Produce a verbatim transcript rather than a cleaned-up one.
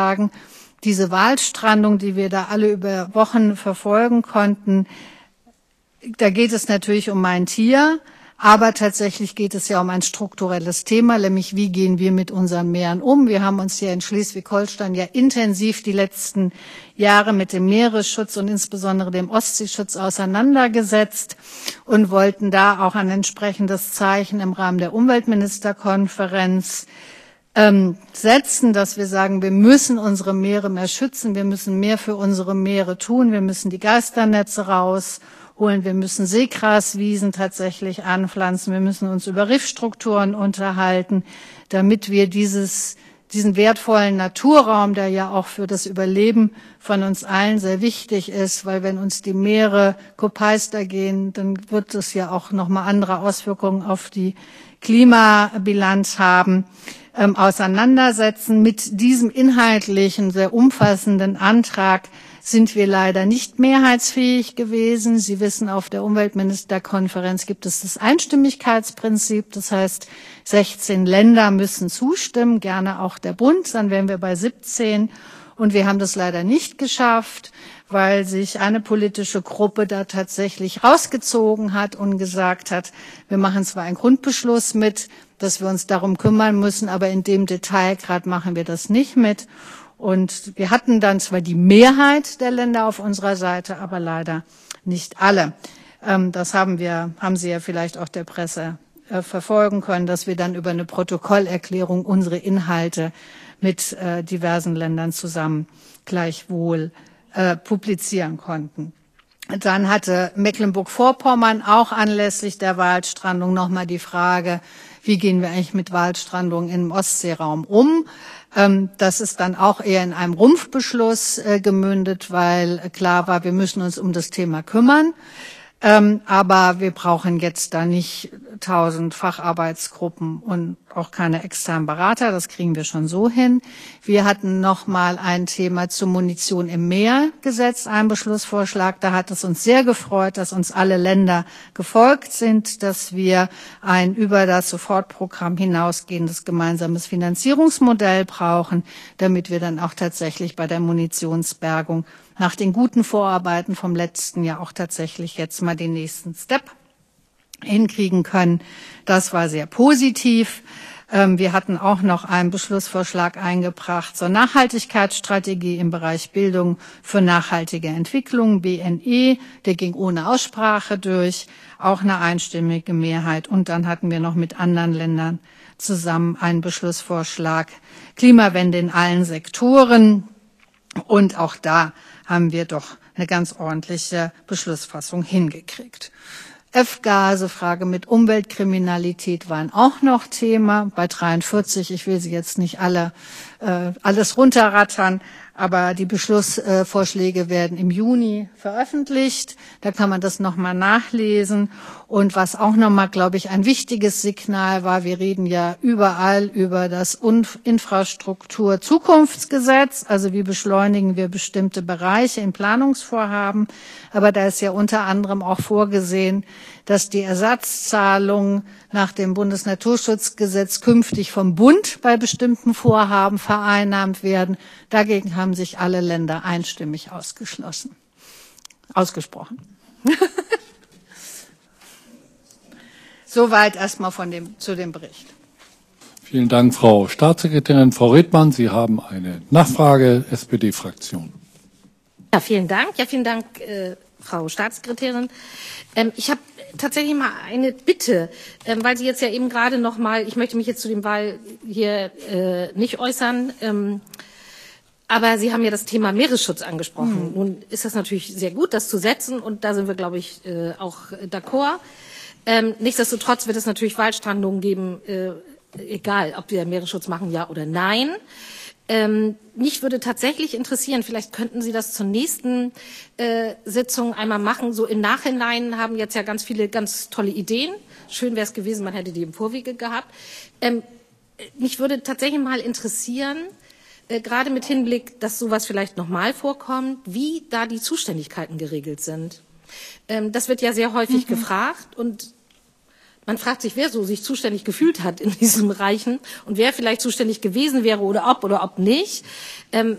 sagen, diese Waldstrandung, die wir da alle über Wochen verfolgen konnten, da geht es natürlich um ein Tier, aber tatsächlich geht es ja um ein strukturelles Thema, nämlich wie gehen wir mit unseren Meeren um. Wir haben uns hier in Schleswig-Holstein ja intensiv die letzten Jahre mit dem Meeresschutz und insbesondere dem Ostseeschutz auseinandergesetzt und wollten da auch ein entsprechendes Zeichen im Rahmen der Umweltministerkonferenz ähm, setzen, dass wir sagen, wir müssen unsere Meere mehr schützen, wir müssen mehr für unsere Meere tun, wir müssen die Geisternetze rausholen, wir müssen Seegraswiesen tatsächlich anpflanzen, wir müssen uns über Riffstrukturen unterhalten, damit wir dieses, diesen wertvollen Naturraum, der ja auch für das Überleben von uns allen sehr wichtig ist, weil wenn uns die Meere kopeister gehen, dann wird es ja auch nochmal andere Auswirkungen auf die Klimabilanz haben, ähm, auseinandersetzen. Mit diesem inhaltlichen, sehr umfassenden Antrag sind wir leider nicht mehrheitsfähig gewesen. Sie wissen, auf der Umweltministerkonferenz gibt es das Einstimmigkeitsprinzip. Das heißt, sechzehn Länder müssen zustimmen, gerne auch der Bund, dann wären wir bei siebzehn. Und wir haben das leider nicht geschafft, weil sich eine politische Gruppe da tatsächlich rausgezogen hat und gesagt hat, wir machen zwar einen Grundbeschluss mit, dass wir uns darum kümmern müssen, aber in dem Detailgrad machen wir das nicht mit. Und wir hatten dann zwar die Mehrheit der Länder auf unserer Seite, aber leider nicht alle. Das haben wir, haben Sie ja vielleicht auch der Presse verfolgen können, dass wir dann über eine Protokollerklärung unsere Inhalte mit diversen Ländern zusammen gleichwohl publizieren konnten. Dann hatte Mecklenburg-Vorpommern auch anlässlich der Waldstrandung nochmal die Frage, wie gehen wir eigentlich mit Waldstrandung im Ostseeraum um? Das ist dann auch eher in einem Rumpfbeschluss gemündet, weil klar war, wir müssen uns um das Thema kümmern. Ähm, aber wir brauchen jetzt da nicht tausend Facharbeitsgruppen und auch keine externen Berater. Das kriegen wir schon so hin. Wir hatten noch mal ein Thema zur Munition im Meer gesetzt, einen Beschlussvorschlag. Da hat es uns sehr gefreut, dass uns alle Länder gefolgt sind, dass wir ein über das Sofortprogramm hinausgehendes gemeinsames Finanzierungsmodell brauchen, damit wir dann auch tatsächlich bei der Munitionsbergung nach den guten Vorarbeiten vom letzten Jahr auch tatsächlich jetzt mal den nächsten Step hinkriegen können. Das war sehr positiv. Wir hatten auch noch einen Beschlussvorschlag eingebracht zur Nachhaltigkeitsstrategie im Bereich Bildung für nachhaltige Entwicklung, B N E. Der ging ohne Aussprache durch, auch eine einstimmige Mehrheit. Und dann hatten wir noch mit anderen Ländern zusammen einen Beschlussvorschlag Klimawende in allen Sektoren. Und auch da haben wir doch eine ganz ordentliche Beschlussfassung hingekriegt. F-Gase, Frage mit Umweltkriminalität waren auch noch Thema. Bei dreiundvierzig, ich will sie jetzt nicht alle äh, alles runterrattern, aber die Beschlussvorschläge werden im Juni veröffentlicht. Da kann man das nochmal nachlesen. Und was auch nochmal, glaube ich, ein wichtiges Signal war, wir reden ja überall über das Infrastruktur-Zukunftsgesetz, also wie beschleunigen wir bestimmte Bereiche in Planungsvorhaben. Aber da ist ja unter anderem auch vorgesehen, dass die Ersatzzahlungen nach dem Bundesnaturschutzgesetz künftig vom Bund bei bestimmten Vorhaben vereinnahmt werden. Dagegen haben sich alle Länder einstimmig ausgeschlossen, ausgesprochen. Soweit erstmal von dem, zu dem Bericht. Vielen Dank, Frau Staatssekretärin. Frau Redmann, Sie haben eine Nachfrage, S P D-Fraktion. Ja, vielen Dank. Ja, vielen Dank, äh, Frau Staatssekretärin. Ähm, ich habe tatsächlich mal eine Bitte, ähm, weil Sie jetzt ja eben gerade noch mal, ich möchte mich jetzt zu dem Wahl hier äh, nicht äußern, ähm, aber Sie haben ja das Thema Meeresschutz angesprochen. Mhm. Nun ist das natürlich sehr gut, das zu setzen, und da sind wir, glaube ich, äh, auch d'accord. Ähm, nichtsdestotrotz wird es natürlich Waldstrandungen geben, äh, egal, ob wir Meeresschutz machen, ja oder nein. Ähm, mich würde tatsächlich interessieren, vielleicht könnten Sie das zur nächsten äh, Sitzung einmal machen. So im Nachhinein haben jetzt ja ganz viele ganz tolle Ideen. Schön wäre es gewesen, man hätte die im Vorwege gehabt. Ähm, mich würde tatsächlich mal interessieren, äh, gerade mit Hinblick, dass sowas vielleicht nochmal vorkommt, wie da die Zuständigkeiten geregelt sind. Ähm, das wird ja sehr häufig mhm. gefragt, und man fragt sich, wer so sich zuständig gefühlt hat in diesen Bereichen und wer vielleicht zuständig gewesen wäre oder ob oder ob nicht. Ähm,